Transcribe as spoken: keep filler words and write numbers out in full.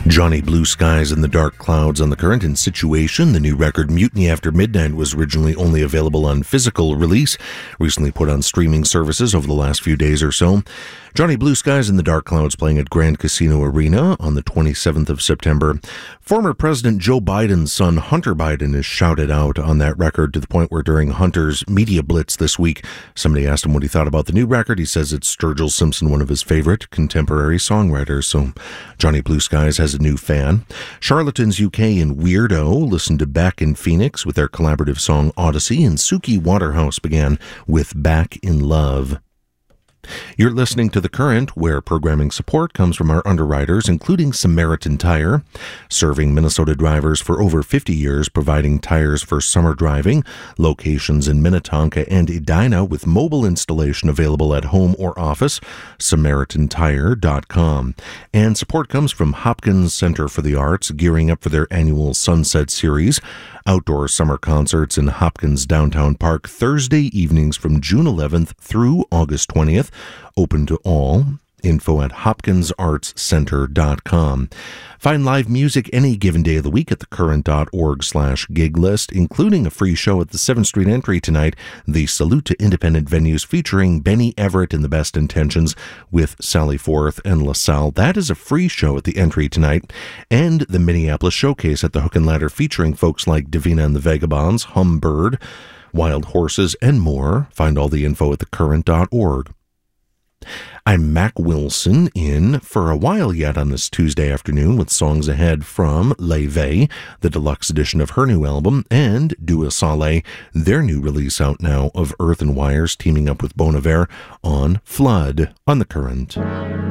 Johnny Blue Skies and the Dark Clouds on the Current and Situation. The new record Mutiny After Midnight was originally only available on physical release, recently put on streaming services over the last few days or so. Johnny Blue Skies and the Dark Clouds playing at Grand Casino Arena on the twenty-seventh of September. Former President Joe Biden's son Hunter Biden is shouted out on that record to the point where during Hunter's media blitz this week, somebody asked him what he thought about the new record. He says it's Sturgill Simpson, one of his favorite contemporary songwriters. So Johnny Blue Skies has a new fan. Charlatans U K and Weirdo listened to Beck in Phoenix with their collaborative song Odyssey, and Suki Waterhouse began with Back in Love. You're listening to The Current, where programming support comes from our underwriters, including Samaritan Tire, serving Minnesota drivers for over fifty years, providing tires for summer driving, locations in Minnetonka and Edina with mobile installation available at home or office, samaritan tire dot com. And support comes from Hopkins Center for the Arts, gearing up for their annual Sunset Series, outdoor summer concerts in Hopkins Downtown Park Thursday evenings from June eleventh through August twentieth. Open to all. Info at hopkins arts center dot com. Find live music any given day of the week at thecurrent.org slash gig list, including a free show at the seventh Street Entry tonight, the Salute to Independent Venues featuring Benny Everett and the Best Intentions with Sally Forth and LaSalle. That is a free show at the Entry tonight. And the Minneapolis Showcase at the Hook and Ladder featuring folks like Davina and the Vagabonds, Humbird, Wild Horses, and more. Find all the info at thecurrent dot org. I'm Mac Wilson, in for a while yet on this Tuesday afternoon with songs ahead from Leve, the deluxe edition of her new album, and Dua Saleh, their new release out now of Earth and Wires, teaming up with Bon Iver on Flood on The Current.